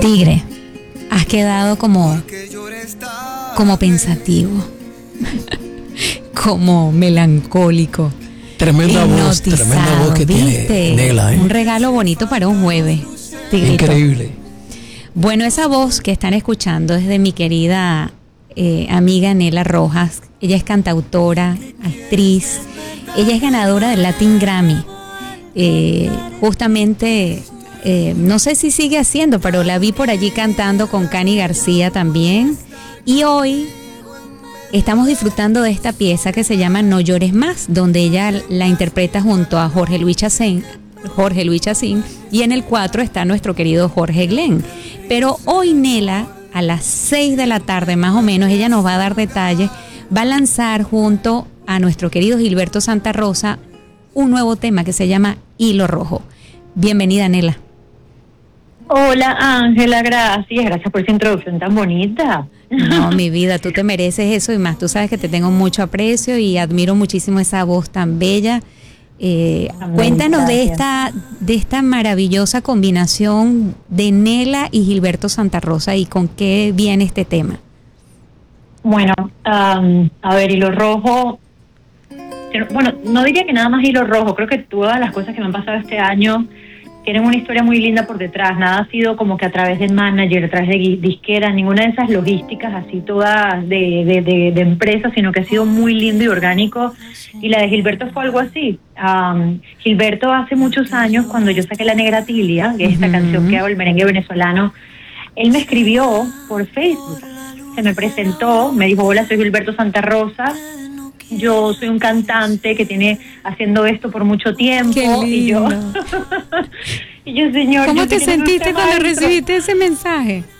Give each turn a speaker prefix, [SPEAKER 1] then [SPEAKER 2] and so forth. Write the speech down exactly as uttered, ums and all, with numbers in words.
[SPEAKER 1] Tigre, has quedado como, como pensativo, como melancólico.
[SPEAKER 2] Tremenda voz, tremenda voz que
[SPEAKER 1] ¿viste?
[SPEAKER 2] tiene Nela, ¿eh?
[SPEAKER 1] Un regalo bonito para un jueves, Tigrito.
[SPEAKER 2] Increíble.
[SPEAKER 1] Bueno, esa voz que están escuchando es de mi querida eh, amiga Nela Rojas. Ella es cantautora, actriz. Ella es ganadora del Latin Grammy. Eh, justamente, eh, no sé si sigue haciendo, pero la vi por allí cantando con Cani García también. Y hoy estamos disfrutando de esta pieza que se llama No llores más, donde ella la interpreta junto a Jorge Luis Chacín, Jorge Luis Chacín, y en el cuatro está nuestro querido Jorge Glenn. Pero hoy Nela, a las seis de la tarde más o menos, ella nos va a dar detalles, va a lanzar junto a nuestro querido Gilberto Santa Rosa un nuevo tema que se llama Hilo Rojo. Bienvenida, Nela.
[SPEAKER 3] Hola, Ángela, gracias. Gracias por esa introducción tan bonita.
[SPEAKER 1] No, mi vida, tú te mereces eso y más. Tú sabes que te tengo mucho aprecio y admiro muchísimo esa voz tan bella. Eh,
[SPEAKER 3] Amén,
[SPEAKER 1] cuéntanos de
[SPEAKER 3] gracias.
[SPEAKER 1] esta, de esta maravillosa combinación de Nela y Gilberto Santa Rosa y con qué viene este tema.
[SPEAKER 3] Bueno, um, a ver, Hilo Rojo. Bueno, no diría que nada más Hilo Rojo. Creo que todas las cosas que me han pasado este año tienen una historia muy linda por detrás. Nada ha sido como que a través de manager, a través de disqueras, ninguna de esas logísticas así todas de, de, de, de empresas, sino que ha sido muy lindo y orgánico. Y la de Gilberto fue algo así. Um, Gilberto hace muchos años, cuando yo saqué La Negra Tilia, que es esta
[SPEAKER 1] Uh-huh.
[SPEAKER 3] canción que hago, el merengue venezolano, él me escribió por Facebook. Se me presentó, me dijo: hola, soy Gilberto Santa Rosa. Yo soy un cantante que tiene haciendo esto por mucho tiempo.
[SPEAKER 1] Qué
[SPEAKER 3] y yo
[SPEAKER 1] lindo.
[SPEAKER 3] y yo, señor,
[SPEAKER 1] ¿Cómo
[SPEAKER 3] yo
[SPEAKER 1] te
[SPEAKER 3] sé que no es
[SPEAKER 1] sentiste
[SPEAKER 3] usted
[SPEAKER 1] cuando
[SPEAKER 3] maestro.
[SPEAKER 1] recibiste ese mensaje?